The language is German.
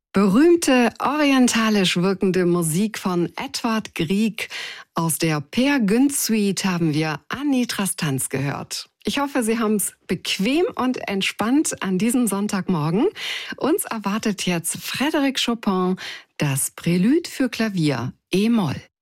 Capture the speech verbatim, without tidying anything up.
Berühmte orientalisch wirkende Musik von Edvard Grieg. Aus der Peer Gynt Suite haben wir Anitra Stanz gehört. Ich hoffe, Sie haben es bequem und entspannt an diesem Sonntagmorgen. Uns erwartet jetzt Frédéric Chopin, das Prélude für Klavier E-Moll.